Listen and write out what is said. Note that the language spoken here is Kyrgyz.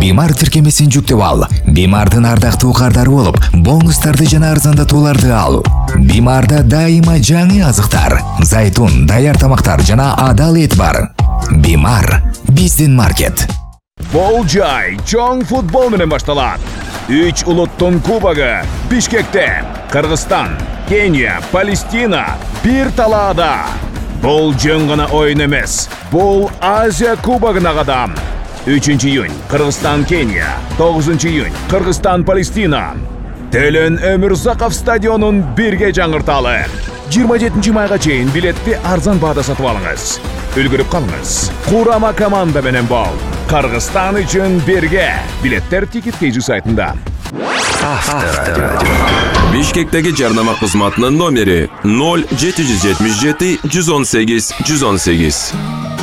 Бимар тиркемесин жүктөп ал. Бимардын ардактуу кардары болуп, бонустарды жана арзандатууларды ал. Бимарда дайыма жаңы азыктар, зайтун, даяр тамактар жана адал эт бар. Бимар биздин маркет. Бул жай чоң футбол менен башталат. 3 улуттун кубогу Бишкекте. Кыргызстан, Кения, Палестина бир талаада. Бул жөн гана оюн эмес. Бул Азия кубогуна кадам. 3 июнь Кыргызстан, Кения. 9 июнь Кыргызстан, Палестина. Телен Өмүрзаков стадионун бирге жаңырталы. 27 майга чейин билетти арзан баада сатып алыңыз. Үлгүрүп калыңыз. Курама команда менен бол. Кыргызстан үчүн бирге. Билеттер Ticket.kz сайтында. Авторадио. Бишкектеги жарнама кызматынын номери 0777 118 118.